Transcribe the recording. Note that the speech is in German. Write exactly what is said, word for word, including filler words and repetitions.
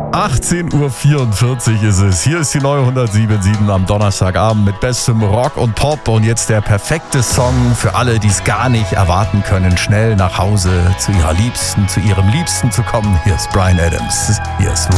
achtzehn Uhr vierundvierzig ist es. Hier ist die neue hundertsieben Komma sieben am Donnerstagabend mit bestem Rock und Pop. Und jetzt der perfekte Song für alle, die es gar nicht erwarten können, schnell nach Hause zu ihrer Liebsten, zu ihrem Liebsten zu kommen. Hier ist Bryan Adams. Hier ist